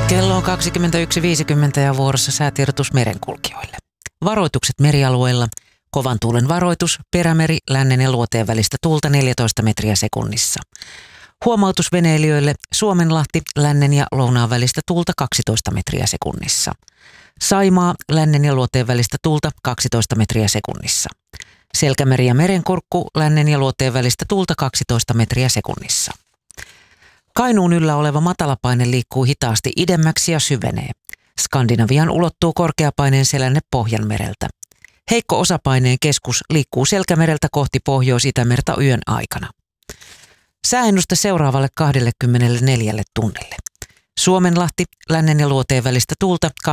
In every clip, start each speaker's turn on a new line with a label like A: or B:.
A: Kello on 21.50 ja vuorossa säätiedotus merenkulkijoille. Varoitukset merialueilla. Kovan tuulen varoitus, Perämeri, lännen ja luoteen välistä tuulta 14 metriä sekunnissa. Huomautus veneilijöille, Suomenlahti, lännen ja lounaan välistä tuulta 12 metriä sekunnissa. Saimaa, lännen ja luoteen välistä tuulta 12 metriä sekunnissa. Selkämeri ja Merenkurkku, lännen ja luoteen välistä tuulta 12 metriä sekunnissa. Kainuun yllä oleva matalapaine liikkuu hitaasti idemmäksi ja syvenee. Skandinavian ulottuu korkeapaineen selänne Pohjanmereltä. Heikko osapaineen keskus liikkuu Selkämereltä kohti Pohjois-Itämerta yön aikana. Sääennuste seuraavalle 24 tunnille. Suomenlahti, lännen ja luoteen välistä tuulta 8-13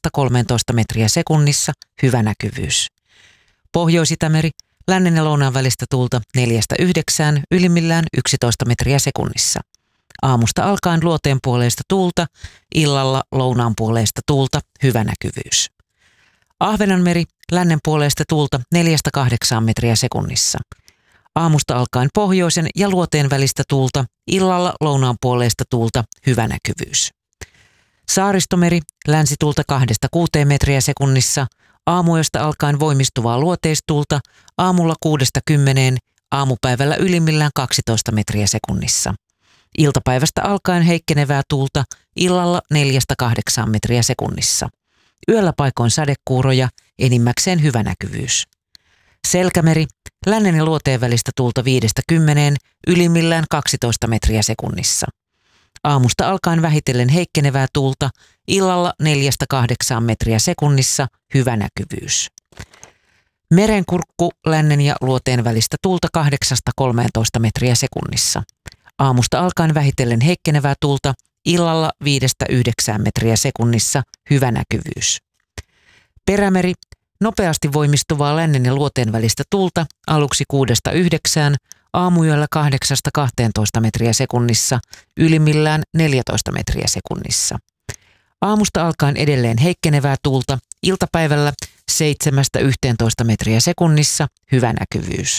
A: metriä sekunnissa, hyvä näkyvyys. Pohjois-Itämeri, lännen ja lounaan välistä tuulta 4-9, ylimmillään 11 metriä sekunnissa. Aamusta alkaen luoteen puoleista tuulta, illalla lounaan puoleista tuulta, hyvä näkyvyys. Ahvenanmeri, lännen puoleista tuulta 4-8 metriä sekunnissa. Aamusta alkaen pohjoisen ja luoteen välistä tuulta, illalla lounaan puoleista tuulta, hyvä näkyvyys. Saaristomeri, länsituulta 2-6 metriä sekunnissa, aamuyöstä alkaen voimistuvaa luoteistuulta, aamulla 6-10, aamupäivällä ylimmillään 12 metriä sekunnissa. Iltapäivästä alkaen heikkenevää tuulta, illalla 4-8 metriä sekunnissa. Yöllä paikoin sadekuuroja, enimmäkseen hyvä näkyvyys. Selkämeri, lännen ja luoteen välistä tuulta 5-10, ylimmillään 12 metriä sekunnissa. Aamusta alkaen vähitellen heikkenevää tuulta, illalla 4-8 metriä sekunnissa, hyvä näkyvyys. Merenkurkku, lännen ja luoteen välistä tuulta 8-13 metriä sekunnissa. Aamusta alkaen vähitellen heikkenevää tuulta, illalla 5-9 metriä sekunnissa, hyvä näkyvyys. Perämeri, nopeasti voimistuvaa lännen ja luoteen välistä tuulta, aluksi 6-9, aamuyöllä 8-12 metriä sekunnissa, ylimmillään 14 metriä sekunnissa. Aamusta alkaen edelleen heikkenevää tuulta, iltapäivällä 7-11 metriä sekunnissa, hyvä näkyvyys.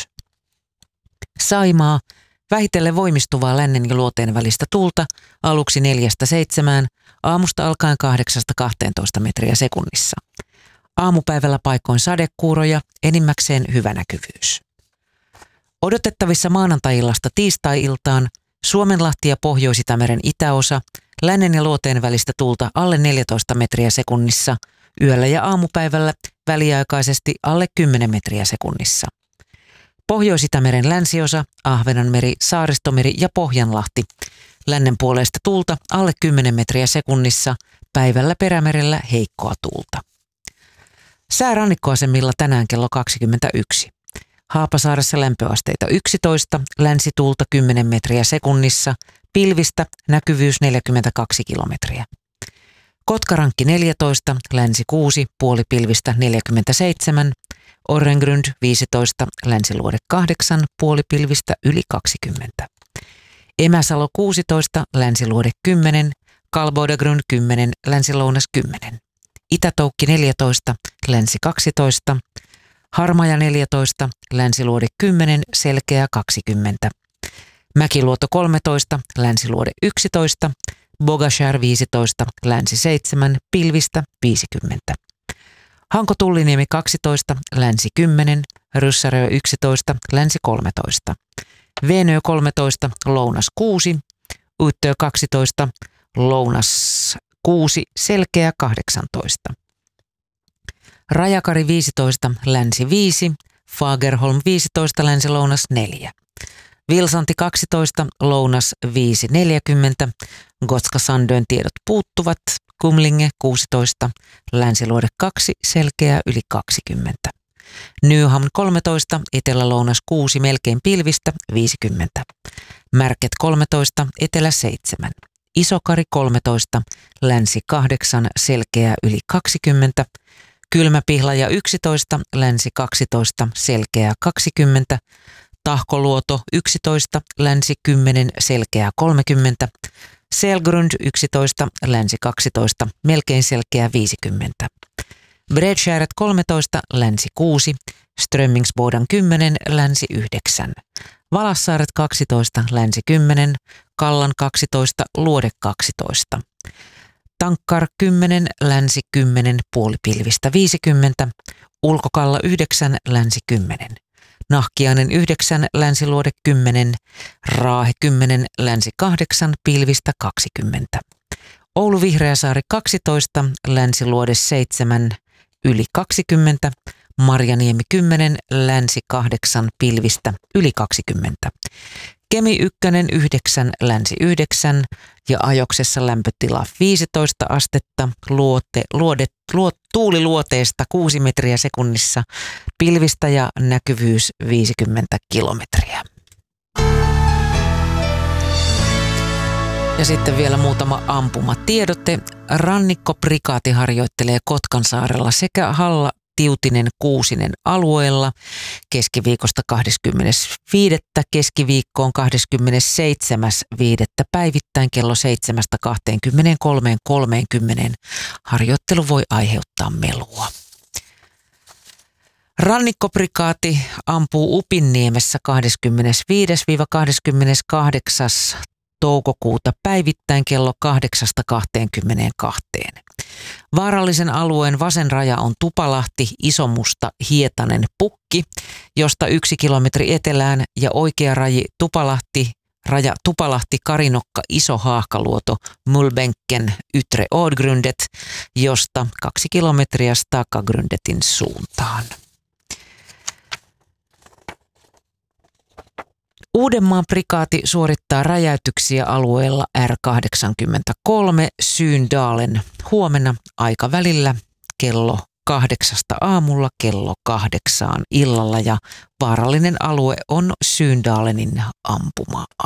A: Saimaa, vähitellen voimistuvaa lännen ja luoteen välistä tuulta, aluksi 4-7, aamusta alkaen 8-12 metriä sekunnissa. Aamupäivällä paikoin sadekuuroja, enimmäkseen hyvä näkyvyys. Odotettavissa maanantai-illasta tiistai-iltaan Suomenlahti ja Pohjois-Itämeren itäosa, lännen ja luoteen välistä tuulta alle 14 metriä sekunnissa, yöllä ja aamupäivällä väliaikaisesti alle 10 metriä sekunnissa. Pohjois-Itämeren länsiosa, Ahvenanmeri, Saaristomeri ja Pohjanlahti, lännen puoleista tuulta alle 10 metriä sekunnissa, päivällä Perämerellä heikkoa tuulta. Sää rannikkoasemilla tänään kello 21. Haapasaaressa lämpöasteita 11, länsituulta 10 metriä sekunnissa, pilvistä, näkyvyys 42 kilometriä. Kotkarankki 14, länsi 6, puolipilvistä 47, Orrengrund 15, länsiluode 8, puolipilvistä yli 20. Emäsalo 16, länsiluode 10, Kalbodagrund 10, länsilounas 10. Itätoukki 14, länsi 12, Harmaja 14, länsiluode 10, selkeä 20. Mäkiluoto 13, länsiluode 11, Bogashär 15, länsi 7, pilvistä 50. Hanko Tulliniemi 12, länsi 10, Ryssärö 11, länsi 13. Venö 13, lounas 6, Uittö 12, lounas 6, selkeä 18. Rajakari 15, länsi 5, Fagerholm 15, länsi-lounas 4. Vilsanti 12, lounas 5.40, Gotska Sandön tiedot puuttuvat, Kumlinge 16, länsiluode 2, selkeä yli 20. Nyhamn 13, etelä-lounas 6, melkein pilvistä 50. Märket 13, etelä 7. Isokari 13, länsi 8, selkeä yli 20. Kylmäpihlaja 11, länsi 12, selkeä 20. Tahkoluoto 11, länsi 10, selkeä 30. Selgrund 11, länsi 12, melkein selkeä 50. Bredskäret 13, länsi 6, Strömmingsbodan 10, länsi 9. Valassaaret 12, länsi 10, Kallan 12, luode 12. Tankkar 10, länsi 10, puolipilvistä 50, Ulkokalla 9, länsi 10, Nahkiainen 9, länsiluode 10, Raahe 10, länsi 8, pilvistä 20, Oulu Vihreäsaari 12, länsiluode 7, yli 20, Marjaniemi 10, länsi 8, pilvistä yli 20, Kemi 1, 9, länsi 9 ja Ajoksessa lämpötila 15 astetta, tuuli luoteesta 6 metriä sekunnissa, pilvistä ja näkyvyys 50 kilometriä. Ja sitten vielä muutama ampumatiedote. Rannikkoprikaati harjoittelee Kotkansaarella sekä Halla, Tiutinen, Kuusinen alueella keskiviikosta 25. keskiviikkoon 27.5. päivittäin kello 7.23.30. Harjoittelu voi aiheuttaa melua. Rannikkoprikaati ampuu Upinniemessä 25.–28. toukokuuta päivittäin kello 8.22. Vaarallisen alueen vasen raja on Tupalahti, Isomusta, Hietanen, Pukki, josta 1 kilometri etelään, ja oikea raja Tupalahti, Karinokka, Iso Haahkaluoto, Mulbänken, Ytre Ådgrundet, josta 2 kilometriä Stakagrundetin suuntaan. Uudenmaan prikaati suorittaa räjäytyksiä alueella R83 Syyndalen huomenna aikavälillä kello 8 aamulla kello 8 illalla, ja vaarallinen alue on Syyndalenin ampuma-alue.